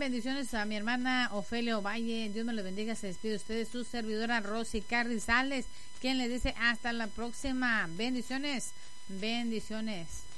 bendiciones a mi hermana Ofelia Ovalle. Dios me los bendiga. Se despide de ustedes su servidora Rosy Carrizales, quien les dice hasta la próxima. Bendiciones, bendiciones.